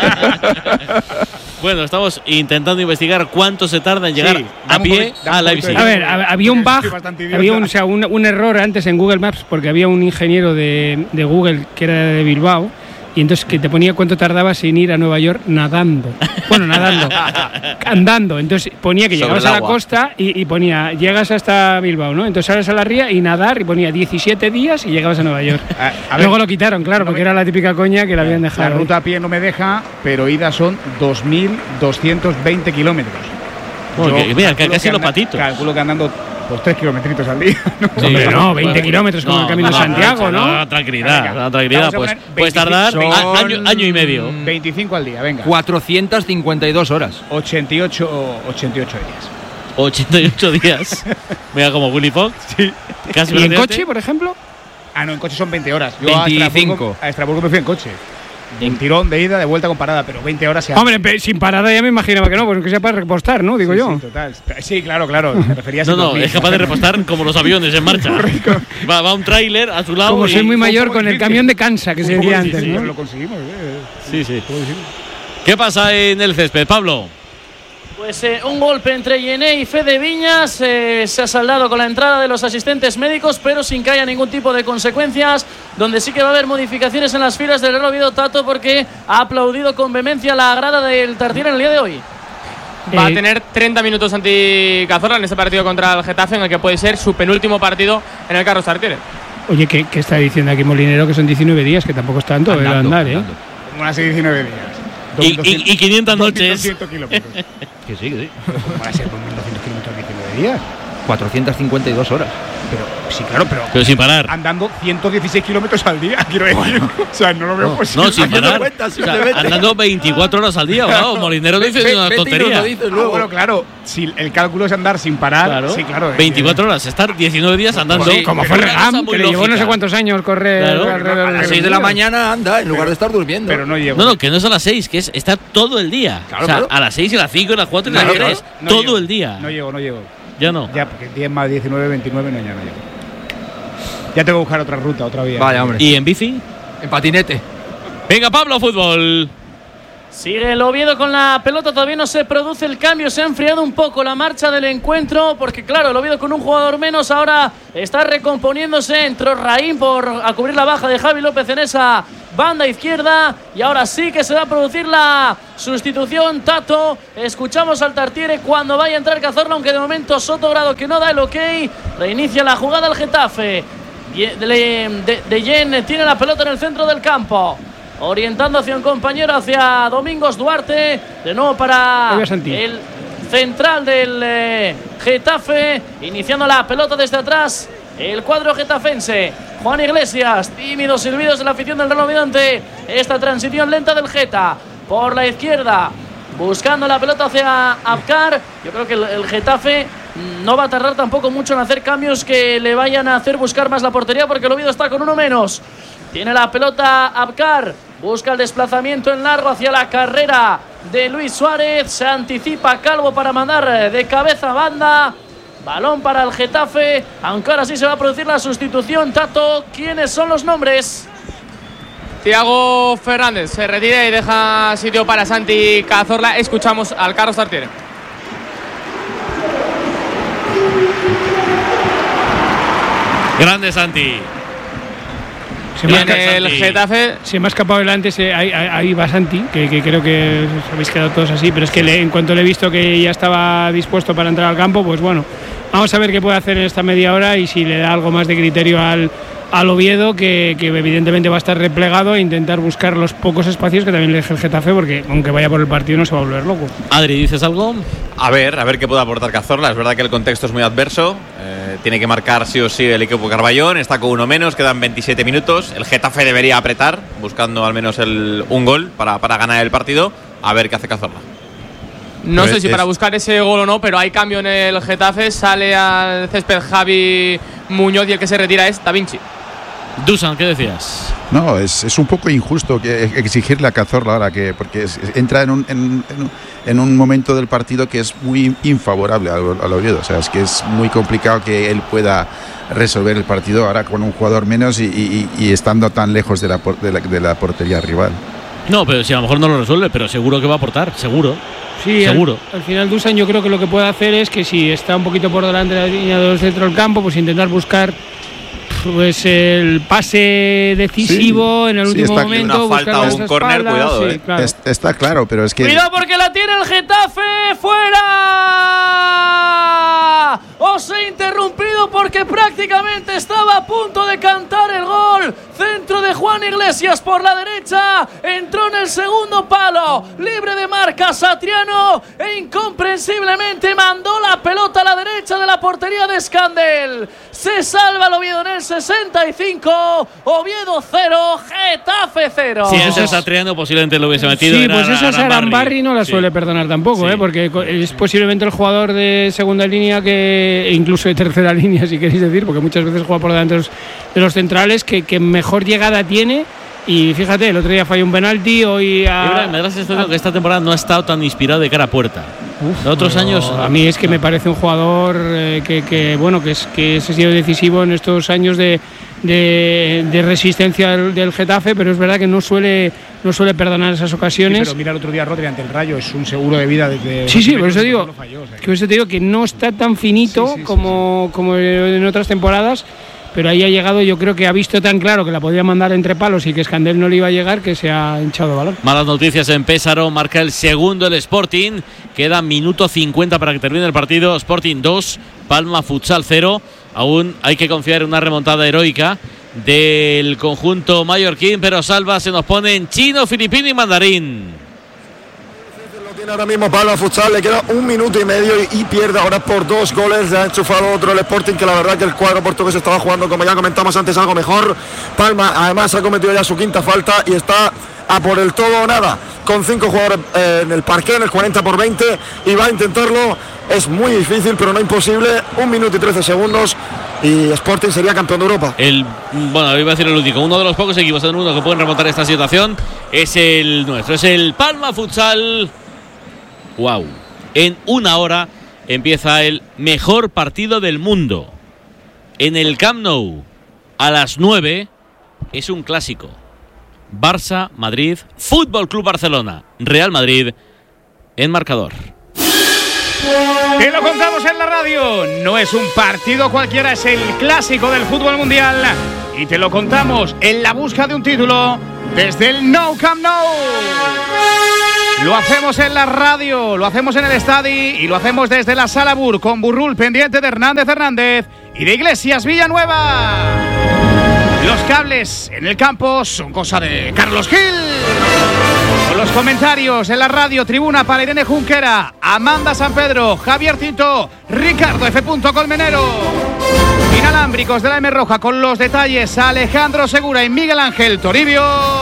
Bueno, estamos intentando investigar cuánto se tarda en llegar sí, a pie a Leipzig. A ver, había un bug, había un, o sea, un, un error antes en Google Maps porque había un ingeniero de, de Google que era de Bilbao y entonces que te ponía cuánto tardabas en ir a Nueva York nadando. Bueno, nadando, andando. Entonces ponía que llegabas a la costa y, y ponía, llegas hasta Bilbao, ¿no? Entonces sales a la ría y nadar y ponía diecisiete días y llegabas a Nueva York. A, a Luego ver, lo quitaron, claro, no porque me, era la típica coña que la habían dejado. La ruta a pie no me deja, pero ida son dos mil doscientos veinte kilómetros. Bueno, que, mira, que casi los patitos. Calculo que andando pues tres kilometritos al día. ¿no? Sí, Hombre, no, veinte bueno, kilómetros como no, el Camino no, de Santiago, ¿no? No, tranquilidad, venga, tranquilidad. Pues puedes tardar año, año y medio. veinticinco al día, venga. cuatrocientas cincuenta y dos horas. ochenta y ocho, ochenta y ocho días. ochenta y ocho días. Mira, como Willy Fox. Sí. Casi ¿Y en coche, por ejemplo? Ah, no, en coche son veinte horas. Yo veinticinco. A Estrasburgo me fui en coche. Un tirón de ida, de vuelta con parada, pero veinte horas se hace. Hombre, sin parada ya me imaginaba que no, pues que sea para repostar, ¿no? Digo sí, yo. Sí, total. Sí, claro, claro. Me refería a no, no, es capaz de repostar como los aviones en marcha. va, va un tráiler a su lado. Como y soy muy mayor, con el camión de Cansa, que se decía antes, ¿no? Pero lo conseguimos, ¿eh? Sí, sí. ¿Qué pasa en el césped, Pablo? Pues eh, un golpe entre Yené y Fede Viñas eh, se ha saldado con la entrada de los asistentes médicos, pero sin que haya ningún tipo de consecuencias, donde sí que va a haber modificaciones en las filas del Real Oviedo, Tato, porque ha aplaudido con vehemencia la grada del Tartiere en el día de hoy. Va a tener treinta minutos Santi Cazorla en este partido contra el Getafe, en el que puede ser su penúltimo partido en el Carlos Tartiere. Oye, ¿qué, qué está diciendo aquí Molinero? Que son diecinueve días, que tampoco es tanto el andar, ¿eh? Como así diecinueve días. Y, y, y quinientas noches. doscientos kilómetros. Que sí, que sí. ¿Cómo van a ser por mil doscientos kilómetros diecinueve días? cuatrocientas cincuenta y dos horas. Pero sí, claro, pero, pero sin parar. Andando ciento dieciséis kilómetros al día, quiero decir. Bueno. O sea, no lo veo no, posible. No, sin parar. Cuenta, o sea, andando veinticuatro horas al día, ¿no? Molinero dice ve, una ve, tontería. Ah, bueno, claro, si el cálculo es andar sin parar, claro. sí, claro. veinticuatro horas, estar diecinueve días andando. Sí, como fue el Gam, que le llevó no sé cuántos años correr claro, alrededor. A las seis de la mañana anda, en lugar pero, de estar durmiendo. Pero no llego. No, no, que no es a las seis, que es estar todo el día. Claro, o sea, claro. a las seis y a las cinco, a las cuatro y a las tres, no todo llego, el día. No llego, no llego. Ya no. Ya, porque diez más diecinueve, veintinueve, no, ya no llego. Ya tengo que buscar otra ruta, otra vía. Vaya, hombre. ¿Y en bici? En patinete. Venga, Pablo, fútbol. Sigue el Oviedo con la pelota, todavía no se produce el cambio, se ha enfriado un poco la marcha del encuentro, porque claro, el Oviedo con un jugador menos ahora está recomponiéndose, entró Raín por a cubrir la baja de Javi López en esa banda izquierda, y ahora sí que se va a producir la sustitución. Tato, escuchamos al Tartiere cuando vaya a entrar Cazorla, aunque de momento Soto Grado que no da el ok, reinicia la jugada el Getafe. De, de, de Yen tiene la pelota en el centro del campo, orientando hacia un compañero, hacia Domingos Duarte, de nuevo para el central del eh, Getafe, iniciando la pelota desde atrás el cuadro getafense. Juan Iglesias, tímidos silbidos de la afición del Real Oviedo ante esta transición lenta del Geta por la izquierda, buscando la pelota hacia Abkar. Yo creo que el, el Getafe no va a tardar tampoco mucho en hacer cambios que le vayan a hacer buscar más la portería, porque el Oviedo está con uno menos. Tiene la pelota Abkar, busca el desplazamiento en largo hacia la carrera de Luis Suárez, se anticipa Calvo para mandar de cabeza a banda. Balón para el Getafe, aunque ahora sí se va a producir la sustitución. Tato, ¿quiénes son los nombres? Thiago Fernández se retira y deja sitio para Santi Cazorla. Escuchamos al Carlos Tartiere. Grande Santi. Se me, ha, el Getafe. se me ha escapado delante, se, ahí, ahí va Santi, que, que creo que os habéis quedado todos así, pero es que le, en cuanto le he visto que ya estaba dispuesto para entrar al campo, pues bueno, vamos a ver qué puede hacer en esta media hora y si le da algo más de criterio al, al Oviedo, que, que evidentemente va a estar replegado, e intentar buscar los pocos espacios que también le deje el Getafe, porque aunque vaya por el partido no se va a volver loco. Adri, ¿dices algo? A ver, a ver qué puede aportar Cazorla. Es verdad que el contexto es muy adverso. Eh, tiene que marcar sí o sí el equipo Carballón. Está con uno menos, quedan veintisiete minutos. El Getafe debería apretar, buscando al menos el, un gol para, para ganar el partido. A ver qué hace Cazorla. No pues sé si es... para buscar ese gol o no, pero hay cambio en el Getafe. Sale al césped Javi Muñoz y el que se retira es Da Vinci. Dusan, ¿qué decías? No, es, es un poco injusto que exigirle a Cazorla ahora, que porque es, entra en un, en, en, en un momento del partido que es muy infavorable al, al Oviedo. O sea, es que es muy complicado que él pueda resolver el partido ahora con un jugador menos y, y, y estando tan lejos de la, de, la, de la portería rival. No, pero si a lo mejor no lo resuelve, pero seguro que va a aportar, seguro. Sí, seguro. Al, al final Dusan yo creo que lo que puede hacer es que si está un poquito por delante de la línea del centro del campo, pues intentar buscar pues el pase decisivo sí, en el último sí, momento, una falta o un córner, cuidado, sí, eh. claro. Es, está claro, pero es que cuidado porque la tiene el Getafe, fuera. Os he interrumpido porque prácticamente estaba a punto de cantar el gol. Centro de Juan Iglesias por la derecha, entró en el segundo palo, libre de marca Satriano e incomprensiblemente mandó la pelota a la derecha de la portería de Scandel. Se salva el Oviedo en el sesenta y cinco, Oviedo cero, Getafe cero. Si ese es Satriano posiblemente lo hubiese metido. Sí, era pues esa Arambarri no la sí. suele perdonar tampoco, sí. ¿eh? Porque es posiblemente el jugador de segunda línea, que incluso de tercera línea, si queréis decir, porque muchas veces juega por delante de los, de los centrales, que, que mejor llegada tiene. Y fíjate, el otro día falló un penalti, hoy a, me da la sensación que esta temporada no ha estado tan inspirado de cara a puerta. Uf, de otros años a mí es que me parece un jugador eh, que, que bueno que es que ha sido decisivo en estos años de, de, de resistencia del, del Getafe, pero es verdad que no suele no suele perdonar esas ocasiones. Sí, pero mira el otro día Rodri ante el Rayo, es un seguro de vida desde sí sí por eso digo falló, o sea, que por eso te digo que no está tan finito sí, sí, como, sí, sí. como en otras temporadas. Pero ahí ha llegado, yo creo que ha visto tan claro que la podía mandar entre palos y que Scandel no le iba a llegar, que se ha hinchado de valor. Malas noticias en Pésaro, marca el segundo el Sporting, queda minuto cincuenta para que termine el partido. Sporting dos, Palma Futsal cero. Aún hay que confiar en una remontada heroica del conjunto mallorquín, pero Salva se nos pone en chino, filipino y mandarín. Tiene ahora mismo Palma Futsal, le queda un minuto y medio y, y pierde ahora por dos goles. Le ha enchufado otro el Sporting, que la verdad que el cuadro portugués estaba jugando, como ya comentamos antes, algo mejor. Palma además ha cometido ya su quinta falta y está a por el todo o nada, con cinco jugadores eh, en el parqué, en el cuarenta por veinte, y va a intentarlo. Es muy difícil, pero no imposible. Un minuto y trece segundos y Sporting sería campeón de Europa. El, bueno, iba a decir el único, uno de los pocos equipos en el mundo que pueden remontar esta situación es el nuestro, es el Palma Futsal. Wow, en una hora empieza el mejor partido del mundo en el Camp Nou. A las nueve es un clásico. Barça, Madrid, Fútbol Club Barcelona, Real Madrid en marcador. Te lo contamos en la radio, no es un partido cualquiera, es el clásico del fútbol mundial y te lo contamos en la busca de un título desde el Nou Camp Nou. Lo hacemos en la radio, lo hacemos en el estadio y lo hacemos desde la Sala Bur con Burrul pendiente de Hernández Hernández y de Iglesias Villanueva. Los cables en el campo son cosa de Carlos Gil. Con los comentarios en la radio, tribuna para Irene Junquera, Amanda San Pedro, Javier Tinto, Ricardo F. Colmenero. Inalámbricos de la M Roja con los detalles, Alejandro Segura y Miguel Ángel Toribio.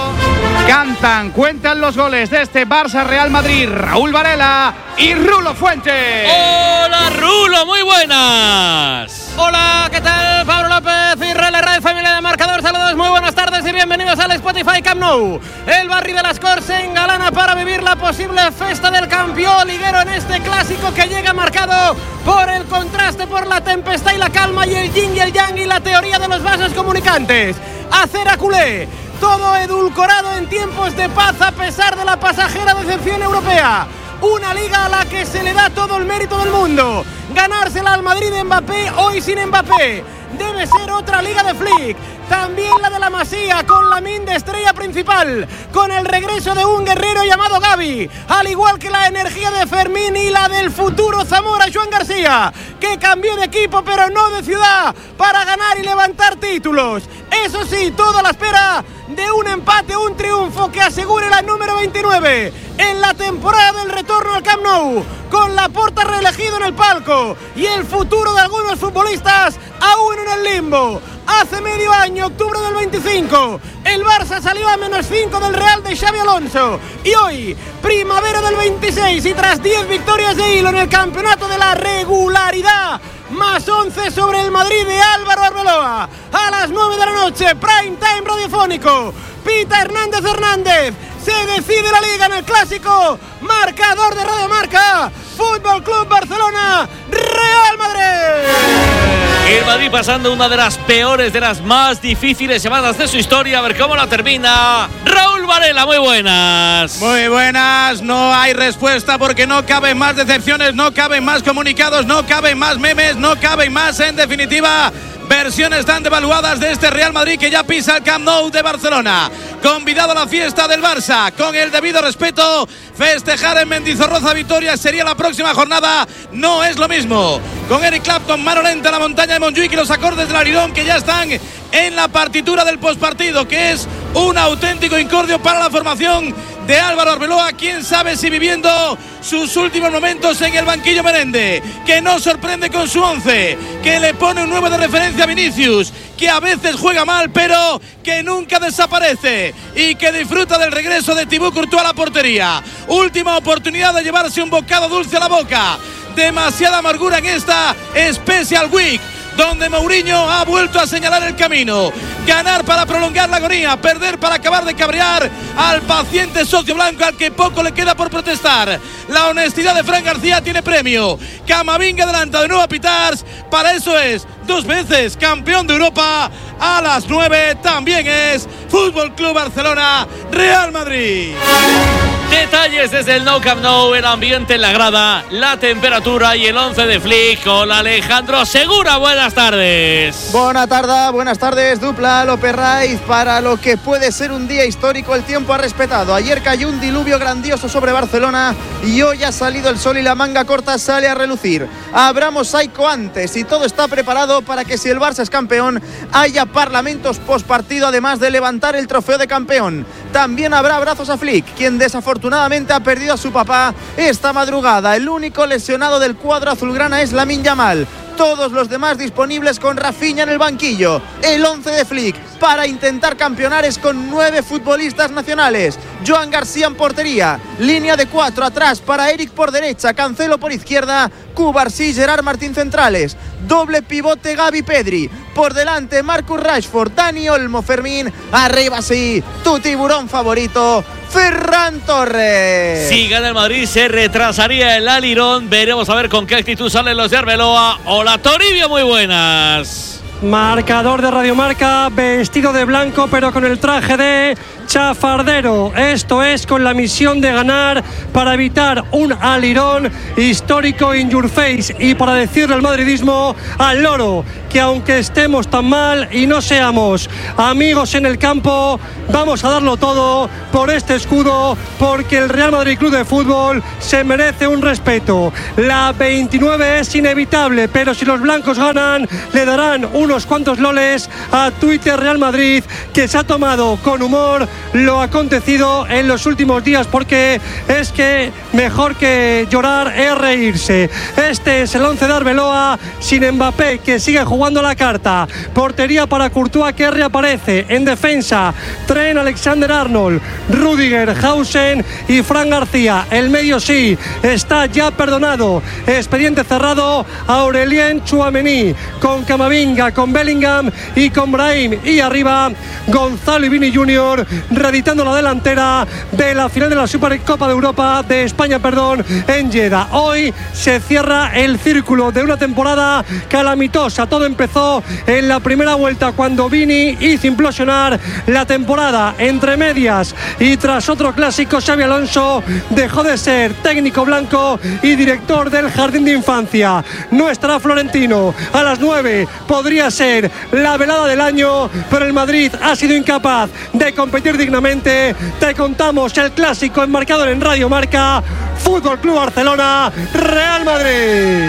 Cantan, cuentan los goles de este Barça Real Madrid, Raúl Varela y Rulo Fuentes. Hola Rulo, muy buenas. Hola, ¿qué tal? Pablo López y Rele Radio Familia de Marcador. Saludos, muy buenas tardes y bienvenidos al Spotify Camp Nou. El Barri de las Corts se engalana para vivir la posible festa del campeón liguero en este clásico que llega marcado por el contraste, por la tempestad y la calma, y el yin y el yang y la teoría de los vasos comunicantes. Acera culé, todo edulcorado en tiempos de paz a pesar de la pasajera decepción europea. Una liga a la que se le da todo el mérito del mundo. Ganársela al Madrid de Mbappé hoy sin Mbappé. Debe ser otra liga de Flick. También la de la Masía, con Lamine de estrella principal, con el regreso de un guerrero llamado Gavi, al igual que la energía de Fermín y la del futuro Zamora Joan García, que cambió de equipo pero no de ciudad, para ganar y levantar títulos. Eso sí, todo a la espera de un empate, un triunfo que asegure la número veintinueve en la temporada del retorno al Camp Nou, con Laporta reelegido en el palco y el futuro de algunos futbolistas aún en el limbo. Hace medio año, octubre del veinticinco, el Barça salió a menos cinco del Real de Xabi Alonso. Y hoy, primavera del veintiséis, y tras diez victorias de hilo en el campeonato de la regularidad, más once sobre el Madrid de Álvaro Arbeloa. A las nueve de la noche, prime time radiofónico. Pita Hernández Hernández. Se decide la liga en el clásico. Marcador de Radio Marca. Fútbol Club Barcelona, Real Madrid. El Madrid pasando una de las peores, de las más difíciles semanas de su historia. A ver cómo la termina. Raúl Varela, muy buenas. Muy buenas. No hay respuesta porque no caben más decepciones, no caben más comunicados, no caben más memes, no caben más, en definitiva, versiones tan devaluadas de este Real Madrid que ya pisa el Camp Nou de Barcelona. Convidado a la fiesta del Barça, con el debido respeto, festejar en Mendizorroza victoria sería la próxima jornada. No es lo mismo. Con Eric Clapton, mano lenta en la montaña de Montjuic y los acordes del Arirón que ya están en la partitura del postpartido, que es un auténtico incordio para la formación de Álvaro Arbeloa. Quién sabe si viviendo sus últimos momentos en el banquillo Merende, que no sorprende con su once, que le pone un nueve de referencia a Vinicius, que a veces juega mal pero que nunca desaparece, y que disfruta del regreso de Thibaut Courtois a la portería. Última oportunidad de llevarse un bocado dulce a la boca. Demasiada amargura en esta Special Week, donde Mourinho ha vuelto a señalar el camino. Ganar para prolongar la agonía, perder para acabar de cabrear al paciente socio blanco al que poco le queda por protestar. La honestidad de Fran García tiene premio. Camavinga adelanta de nuevo a Pitars. Para eso es dos veces campeón de Europa. A las nueve también es Fútbol Club Barcelona, Real Madrid. Detalles desde el Nou Camp Nou, el ambiente en la grada, la temperatura y el once de Flick con Alejandro Segura. Buenas tardes. Buena tarde, buenas tardes, dupla López Raiz. Para lo que puede ser un día histórico, el tiempo ha respetado. Ayer cayó un diluvio grandioso sobre Barcelona y hoy ha salido el sol y la manga corta sale a relucir. Habrá mosaico antes y todo está preparado para que, si el Barça es campeón, haya parlamentos postpartido, además de levantar el trofeo de campeón. También habrá abrazos a Flick, quien desafortunadamente desafortunadamente ha perdido a su papá esta madrugada. El único lesionado del cuadro azulgrana es Lamine Yamal. Todos los demás disponibles con Rafinha en el banquillo. El once de Flick para intentar campeonar es con nueve futbolistas nacionales. Joan García en portería. Línea de cuatro atrás para Eric por derecha. Cancelo por izquierda. Cubarsí, Gerard Martín centrales. Doble pivote Gavi Pedri. Por delante Marcus Rashford, Dani Olmo, Fermín. Arriba sí, tu tiburón favorito, Ferran Torres. Si gana el Madrid se retrasaría el alirón. Veremos a ver con qué actitud salen los de Arbeloa. Hola Toribio, muy buenas. Marcador de Radio Marca, vestido de blanco pero con el traje de chafardero. Esto es con la misión de ganar para evitar un alirón histórico in your face y para decirle al madridismo, al loro, que aunque estemos tan mal y no seamos amigos en el campo, vamos a darlo todo por este escudo, porque el Real Madrid Club de Fútbol se merece un respeto. La veintinueve es inevitable, pero si los blancos ganan, le darán unos cuantos loles a Twitter Real Madrid, que se ha tomado con humor lo acontecido en los últimos días, porque es que mejor que llorar es reírse. Este es el once de Arbeloa, sin Mbappé, que sigue jugando la carta. Portería para Courtois, que reaparece. En defensa, Trent Alexander-Arnold, Rüdiger, Hausen y Fran García. El medio sí, está ya perdonado. Expediente cerrado a Aurelien Tchouaméni, con Camavinga, con Bellingham y con Brahim. Y arriba, Gonzalo y Vini junior, reeditando la delantera de la final de la Supercopa de Europa de España, perdón, en Jeddah. Hoy se cierra el círculo de una temporada calamitosa. Todo empezó en la primera vuelta, cuando Vini hizo implosionar la temporada. Entre medias y tras otro clásico, Xabi Alonso dejó de ser técnico blanco y director del jardín de infancia. No estará Florentino. A las nueve podría ser la velada del año, pero el Madrid ha sido incapaz de competir dignamente. Te contamos el clásico enmarcador en Radio Marca. Fútbol Club Barcelona, Real Madrid.